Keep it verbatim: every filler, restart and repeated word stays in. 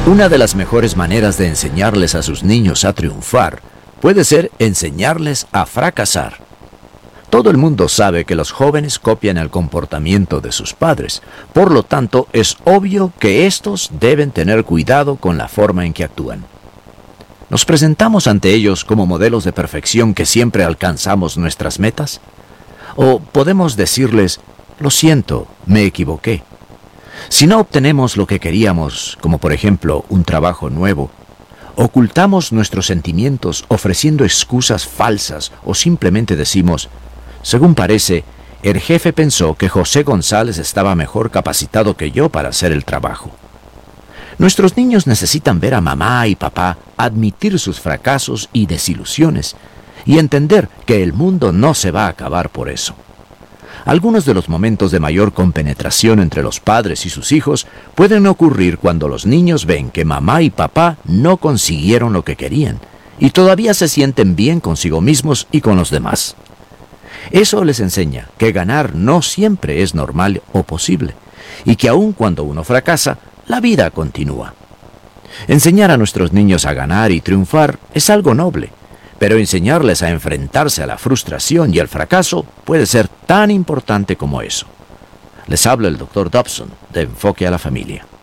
Una de las mejores maneras de enseñarles a sus niños a triunfar puede ser enseñarles a fracasar. Todo el mundo sabe que los jóvenes copian el comportamiento de sus padres, por lo tanto es obvio que estos deben tener cuidado con la forma en que actúan. ¿Nos presentamos ante ellos como modelos de perfección que siempre alcanzamos nuestras metas? ¿O podemos decirles, lo siento, me equivoqué? Si no obtenemos lo que queríamos, como por ejemplo un trabajo nuevo, ocultamos nuestros sentimientos ofreciendo excusas falsas o simplemente decimos, según parece, el jefe pensó que José González estaba mejor capacitado que yo para hacer el trabajo. Nuestros niños necesitan ver a mamá y papá admitir sus fracasos y desilusiones y entender que el mundo no se va a acabar por eso. Algunos de los momentos de mayor compenetración entre los padres y sus hijos pueden ocurrir cuando los niños ven que mamá y papá no consiguieron lo que querían y todavía se sienten bien consigo mismos y con los demás. Eso les enseña que ganar no siempre es normal o posible y que aun cuando uno fracasa, la vida continúa. Enseñar a nuestros niños a ganar y triunfar es algo noble, pero enseñarles a enfrentarse a la frustración y al fracaso puede ser tan importante como eso. Les habla el doctor Dobson de Enfoque a la Familia.